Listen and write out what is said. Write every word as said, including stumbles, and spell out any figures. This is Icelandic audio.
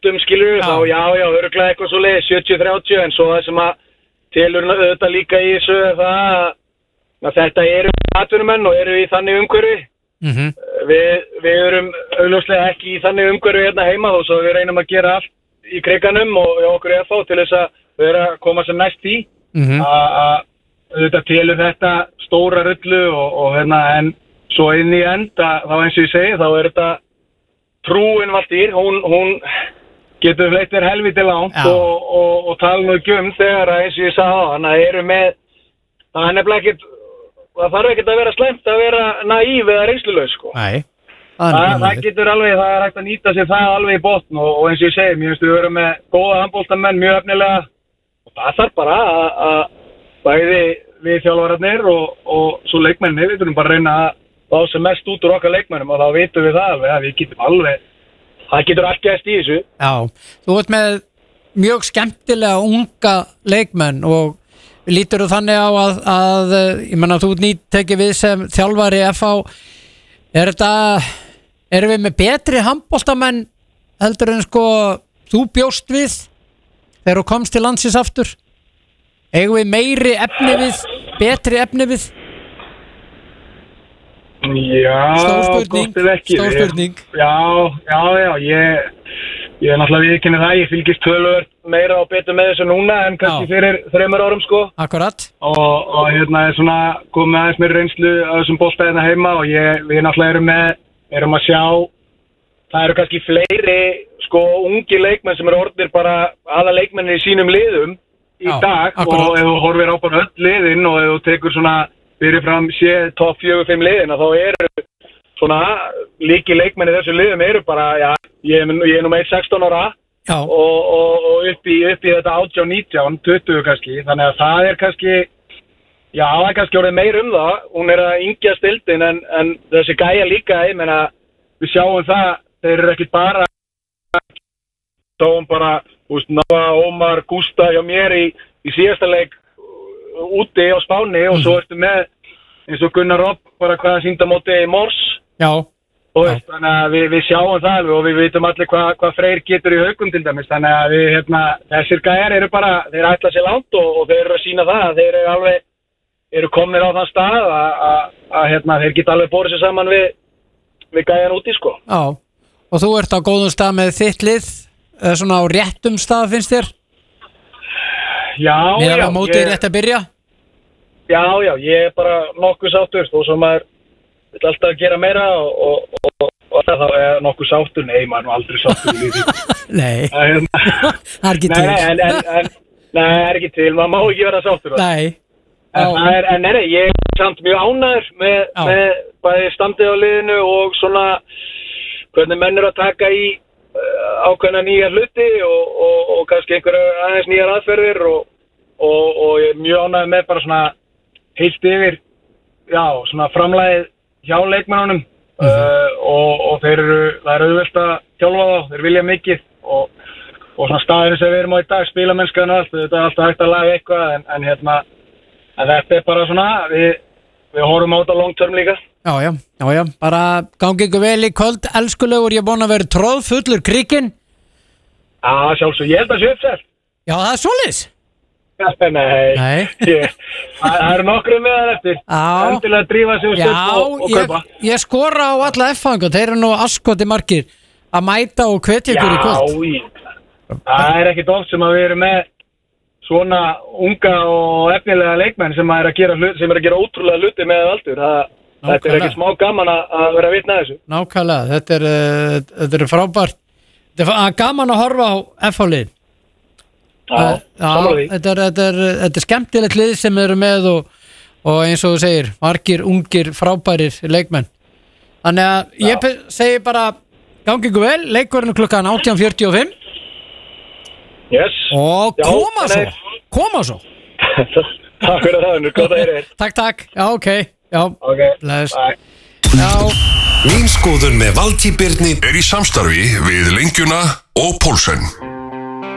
áttum skilur þá já, já, örugglega eitthvað svo leið sjötíu þrjátíu en svo það sem að telur auðvitað líka í þessu það að þetta eru atvinnumenn og eru í þannig umhverfi. Mm-hmm. Við, við erum augljóslega ekki í þannig umhverfi hérna heima þó svo við reynum að gera allt í kriganum og okkur er að fá til þess að vera að koma sem næst í mm-hmm. að auðvitað telur þetta stóra rullu og, og hérna en svo inn í enda þá eins og ég segi þá er þetta trúin valdir, hún, hún getur fleitt þér helviti langt og, og, og tala nú ekki um þegar að eins og ég sagði á hann að eru með það er nefnilega ekkert það þarf ekkert að vera slæmt að vera naív eða reynslulaus sko. Nei. Það, það getur alveg, það er hægt að nýta sér það alveg í botn og, og eins og ég segi, mér finnst við vera með góða handboltamenn mjög efnilega og það þarf bara að bæði við þjálfararnir og, og svo leikmenni, við þurfum bara að reyna að fá sem mest út úr okkar leikmennum og þá vitum við það alveg að við getum alveg, það getur allt gæst í þessu. Já, þú ert með mjög skemmtilega unga leikmenn og lítur þú þannig á að, að ég menna þú nýtt tekið við sem þjálfari F H er þetta erum við með betri handboltamenn heldur en sko þú bjóst við þegar þú komst til landsins aftur eigum við meiri efni við betri efni við Já, stórspurning stórspurning Já, já, já, ég Ég er náttúrulega viðurkenni það, ég fylgist töluvert meira og betur með þessu núna en kannski fyrir þremur árum sko. Akkurat. Og, og hérna er svona komið aðeins með reynslu á þessum boltæðina heima og ég, við náttúrulega erum með, erum að sjá, það eru kannski fleiri sko ungi leikmenn sem eru orðnir bara aða leikmennir í sínum liðum í Já, dag akkurat. Og ef þú horfir á bara öll liðin og ef þú tekur svona fyrirfram séð topp fjögur fimm liðina þá eru svona líki leikmenni þessu liðum eru bara, já, ég er, ég er nú með sextán ára og, og, og upp í, upp í þetta átján, nítján, tuttugu kannski, þannig að það er kannski, já, það er kannski orðið meir um það, hún er að yngja stildin en, en þessi gæja líka, ég meina, við sjáum það, þeir eru ekki bara, sjáum bara, þú veist, Nava, Ómar, Gústa hjá mér í, í síðasta leik úti á Spáni og svo ertu með, eins og Gunnar Robb, bara hvaða sýndamóti í Mors, Já. Og veist, þannig að við, við sjáum það alveg og við vitum allir hvað hva Freyr getur í Haukum til dæmis, þannig að við, hérna, þessir gæjar eru bara, þeir ætla sér langt og, og þeir eru að sína það, þeir eru alveg, eru komnir á þann stað að, hérna, þeir geta alveg borið sér saman við, við gæjan úti, sko. Já, og þú ert á góðum stað með þitt lið, svona á réttum stað finnst þér? Já, já. Mér var mótið ég... rétt að byrja? Já, já, ég er bara nokkuð sáttur, þó sem maður vil alltaf gera meira og, og, og, og það er nokkuð sáttur, nei, maður er nú aldrei sáttur í lífið. Nei, það er ekki til. Nei, en, en, en, nei, það er ekki til, maður má ekki vera sáttur. Nei. En, er, en nei, ég er samt mjög ánægður með, með bæði standið á liðinu og svona hvernig menn eru að taka í uh, ákveðna nýja hluti og, og, og kannski einhverja aðeins nýjar aðferðir og, og, og ég er mjög ánægður með bara svona heilt yfir, já, svona framlagið hjá leikmennunum mm-hmm. uh, og, og þeir eru, það er auðvelt að þjálfa þá, þeir vilja mikið og, og svona staðinu sem við erum á í dag, spilamennskan og allt, þetta er alltaf hægt að laga eitthvað en, en hérna, en þetta er bara svona, við, við horfum á þetta long term líka. Já, já, já, já, bara gangi ykkur vel í kvöld, elskulegur, ég er búin að vera tróðfullur krikinn. Já, sjálfsög, ég held að sé uppsett. Já, það er svoleiðis. Nei, Nei. Ég, það er nokkru með það eftir endilega að drífa sig og stöpp og, og kaupa. Já, ég skora á alla F-fangur, þeir eru nú askoti margir að mæta og hvetja ykkur í kvöld. Já, það er ekkit oft sem að við erum með svona unga og efnilega leikmenn sem er að gera, hlut, sem er að gera ótrúlega hluti með aldur. Það, þetta er ekki smá gaman að vera að vitna þessu. Nákvæmlega, þetta er, uh, þetta er frábært. Þetta er gaman að horfa á F-fálið. Já, Já þetta, er, þetta, er, þetta er skemmtilegt lið sem eru með og, og eins og þú segir margir, ungir, frábærir leikmenn þannig að ég Já. segi bara gangi ykkur vel, leikurinn klukkan átján fjörutíu og fimm yes. og Já, koma svo er... koma svo Takk fyrir það, nú gott að heyra þér. Takk, takk, já ok Já, ok, bless. bye Mín skoðun með Valtý Birni er í samstarfi við Lengjuna og Pólsen.